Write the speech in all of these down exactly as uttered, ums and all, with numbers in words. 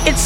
It's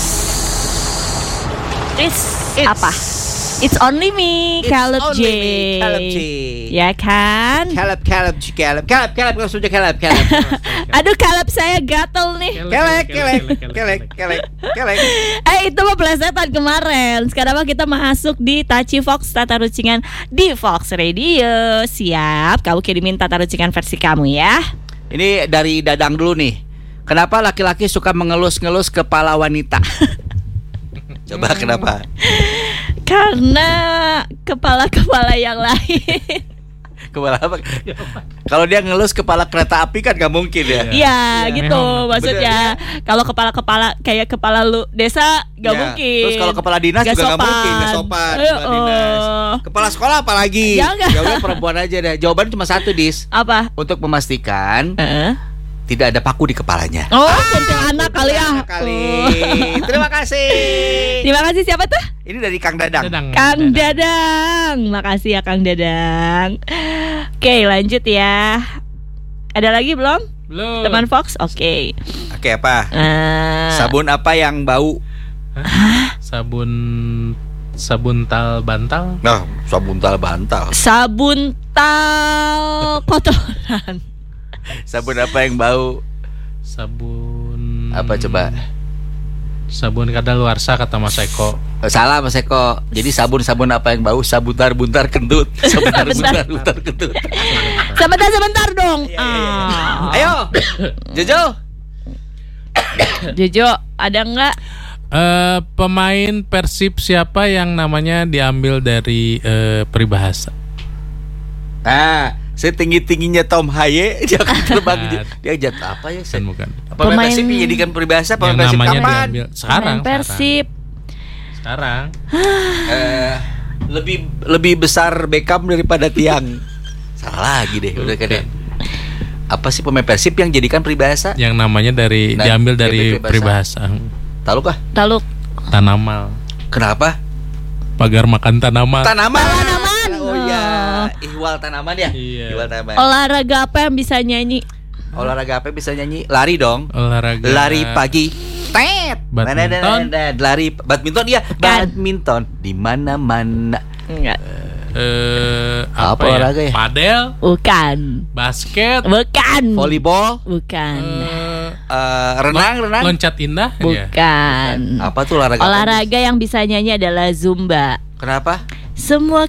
It's, It's apa? It's only me, It's Caleb J. only me, Caleb J. Ya kan? Caleb, Caleb, Caleb, Caleb, Caleb, langsung aja Caleb, Caleb. Aduh, Caleb saya gatel nih. Kelek, kelek, kelek, kelek, kelek. Eh, itu mah plesetan kemarin. Sekarang mah kita masuk di Taci Fox Tata Rucingan di Fox Radio. Siap, kamu kirimin Tata Rucingan versi kamu ya. Ini dari Dadang dulu nih. Kenapa laki-laki suka mengelus-ngelus kepala wanita? Coba kenapa? Karena kepala-kepala yang lain. Kepala apa? Kalau dia ngelus kepala kereta api kan gak mungkin ya. Iya, Ya, gitu memang. maksudnya. Kalau kepala-kepala kayak kepala lu desa gak Ya. mungkin. Terus kalau kepala dinas Gak juga gak sopan. mungkin, gak sopan Eh, kepala dinas. oh. Kepala sekolah apalagi? Jangan. Jawabnya perempuan aja deh. Jawaban cuma satu, Dis. Apa? Untuk memastikan Heeh. tidak ada paku di kepalanya. Oh, kuntilanak kali ya. Kali. Oh. Terima kasih. Terima kasih, siapa tuh? Ini dari Kang Dadang. Dadang. Kang Dadang. Makasih ya Kang Dadang. Oke, lanjut ya. Ada lagi belum? Belum. Teman Fox? Oke. Oke, apa? Eh, Sabun apa yang bau? Sabun sabun tal bantal. Nah, sabun tal bantal. sabun tal kotoran. Sabun apa yang bau? Sabun Apa coba? Sabun kadaluarsa kata Mas Eko. Eh, Salah Mas Eko. Jadi sabun-sabun apa yang bau? Sabuntar-buntar kentut. Sabuntar-buntar kentut. Sebentar, sebentar dong. Iya, iya, iya. Ah. Ayo, Jojo. Jojo, ada nggak? Eh, pemain Persib siapa yang namanya diambil dari eh, peribahasa? Nah, setinggi-tingginya Tom Haye dia akan terbang. Nah. Dia jatuh apa ya? Bukan, bukan. Pemain Pemain- Persib dijadikan peribahasa. Yang Pemain Persib namanya kapan? diambil sekarang. Pemain Persib. Sekarang. Eh, lebih lebih besar Beckham daripada Tiang. Salah lagi deh, udah Bukan. kayaknya. Apa sih pemain Persib yang jadikan peribahasa? Yang namanya dari Nah, diambil dari dari peribahasa. Tahu kah? Taluk. Tanamal. Kenapa? Pagar makan tanaman. Tanaman. Tanaman. Oh iya, ihwal tanaman ya. Iya. Ihwal tanaman. Olahraga apa yang bisa nyanyi? Olahraga apa yang bisa nyanyi? Lari dong. Olahraga. Lari pagi. Tet. Badminton. Lari badminton iya. Bukan. Badminton di mana-mana. Enggak. Eh, Apa apa, ya? olahraga ya? Padel, Bukan. basket, Bukan. Volleyball, Bukan. eh, eh, renang, renang. loncat indah, ya. Bukan. Apa tuh olahraga? Olahraga yang bisa nyanyi adalah Zumba. Kenapa? Semua